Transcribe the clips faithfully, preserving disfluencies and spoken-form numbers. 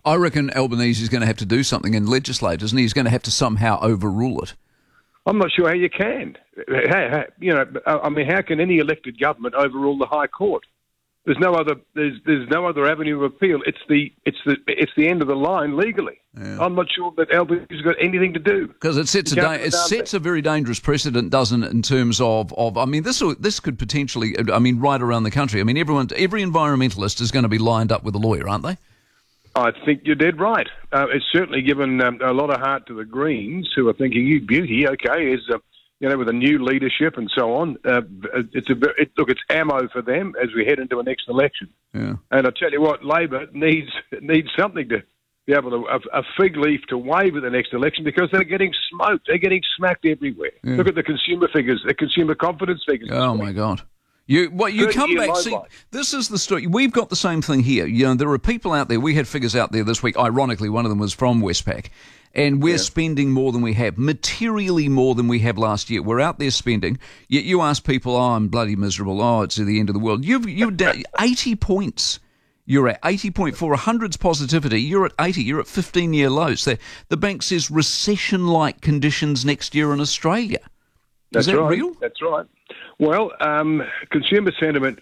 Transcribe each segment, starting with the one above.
I reckon Albanese is going to have to do something and legislate, isn't he? He's going to have to somehow overrule it. I'm not sure how you can. How, how, you know, I mean, how can any elected government overrule the High Court? There's no other. There's there's no other avenue of appeal. It's the it's the it's the end of the line legally. Yeah. I'm not sure that Albanese's got anything to do because it sets a da- it sets a very dangerous precedent, doesn't it? In terms of, of I mean, this this could potentially. I mean, right around the country. I mean, everyone, every environmentalist is going to be lined up with a lawyer, aren't they? I think you're dead right. Uh, it's certainly given um, a lot of heart to the Greens, who are thinking, "You beauty, okay, is." Uh, You know, with a new leadership and so on, uh, it's a it, look. It's ammo for them as we head into a next election. Yeah. And I tell you what, Labor needs needs something to be able to a, a fig leaf to wave at the next election because they're getting smoked. They're getting smacked everywhere. Yeah. Look at the consumer figures, the consumer confidence figures. Oh my God. You what you come back see life. This is the story. We've got the same thing here. You know, there are people out there. We had figures out there this week. Ironically, one of them was from Westpac. And we're yeah. spending more than we have, materially more than we have last year. We're out there spending. Yet you ask people, oh, I'm bloody miserable. Oh, it's the end of the world. You've you're down eighty points. You're at eighty point four. one hundred's positivity. You're at eighty. You're at fifteen-year lows. The, the bank says recession-like conditions next year in Australia. That's Is that right. real? That's right. Well, um, consumer sentiment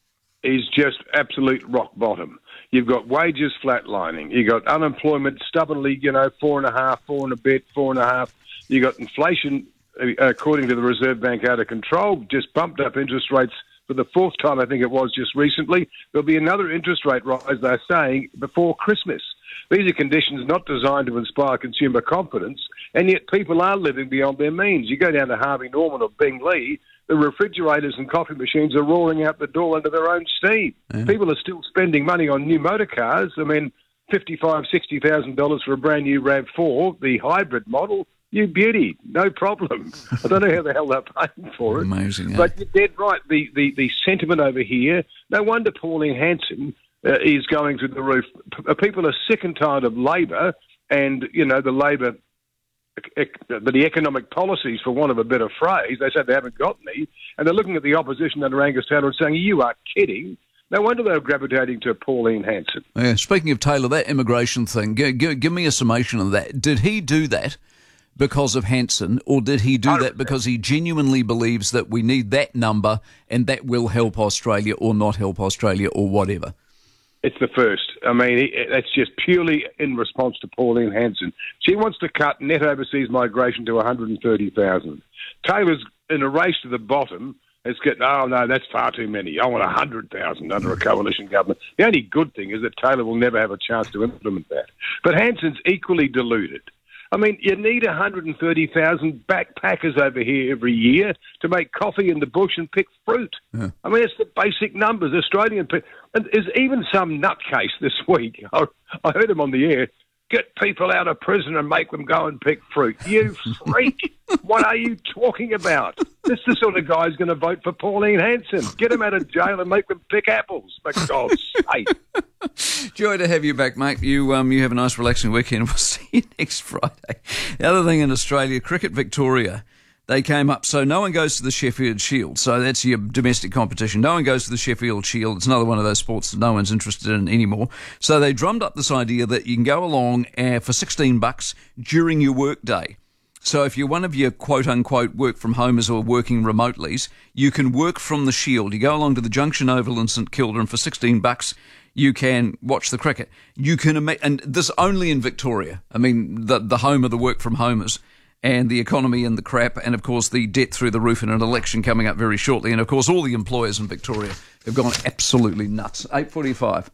is just absolute rock bottom. You've got wages flatlining. You've got unemployment stubbornly, you know, four and a half, four and a bit, four and a half. You've got inflation, according to the Reserve Bank, out of control, just bumped up interest rates for the fourth time, I think it was, just recently. There'll be another interest rate rise, they're saying, before Christmas. These are conditions not designed to inspire consumer confidence, and yet people are living beyond their means. You go down to Harvey Norman or Bing-Lee, the refrigerators and coffee machines are roaring out the door under their own steam. Yeah. People are still spending money on new motor cars. I mean, fifty-five thousand dollars, sixty thousand dollars for a brand new RAV four, the hybrid model. You beauty, no problem. I don't know how the hell they're paying for it. Amazing, eh? But you're dead right. The, the, the sentiment over here, no wonder Pauline Hanson uh, is going through the roof. P- people are sick and tired of Labor and, you know, the Labor... But the economic policies, for want of a better phrase, they said they haven't got any, and they're looking at the opposition under Angus Taylor and saying, you are kidding. No wonder they're gravitating to Pauline Hanson. Yeah, speaking of Taylor, that immigration thing, g- g- give me a summation of that. Did he do that because of Hanson, or did he do that because he genuinely believes that we need that number and that will help Australia or not help Australia or whatever? It's the first. I mean, that's just purely in response to Pauline Hanson. She wants to cut net overseas migration to one hundred thirty thousand. Taylor's in a race to the bottom. It's getting, oh, no, that's far too many. I want one hundred thousand under a coalition government. The only good thing is that Taylor will never have a chance to implement that. But Hanson's equally deluded. I mean, you need one hundred thirty thousand backpackers over here every year to make coffee in the bush and pick fruit. Yeah. I mean, it's the basic numbers. Australian people, and there's even some nutcase this week. I, I heard him on the air. Get people out of prison and make them go and pick fruit. You freak! What are you talking about? This is the sort of guy who's going to vote for Pauline Hanson. Get him out of jail and make them pick apples. For God's sake. Joy to have you back, mate. You um, you have a nice relaxing weekend. We'll see you next Friday. The other thing in Australia, Cricket Victoria, they came up. So no one goes to the Sheffield Shield. So that's your domestic competition. No one goes to the Sheffield Shield. It's another one of those sports that no one's interested in anymore. So they drummed up this idea that you can go along uh, for sixteen bucks during your work day. So if you're one of your quote-unquote work-from-homers or working remotely's, you can work from the Shield. You go along to the Junction Oval in St Kilda, and for sixteen bucks, you can watch the cricket. You can ima- and this only in Victoria. I mean, the the home of the work-from-homers. And the economy and the crap, and of course the debt through the roof in an election coming up very shortly. And of course all the employers in Victoria have gone absolutely nuts. eight forty-five.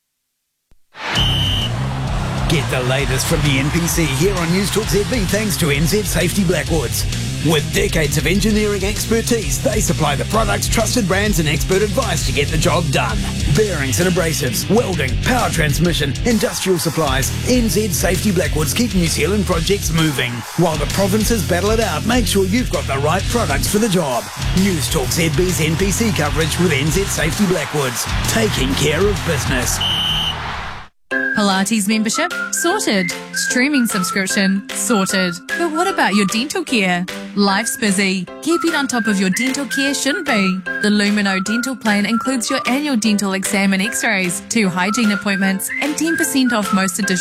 Get the latest from the N P C here on News Talk Z B thanks to N Z Safety Blackwoods. With decades of engineering expertise, they supply the products, trusted brands and expert advice to get the job done. Bearings and abrasives, welding, power transmission, industrial supplies, N Z Safety Blackwoods keep New Zealand projects moving. While the provinces battle it out, make sure you've got the right products for the job. News Talk Z B's N P C coverage with N Z Safety Blackwoods, taking care of business. Pilates membership? Sorted. Streaming subscription? Sorted. But what about your dental care? Life's busy. Keeping on top of your dental care shouldn't be. The Lumino dental plan includes your annual dental exam and x-rays, two hygiene appointments, and ten percent off most additional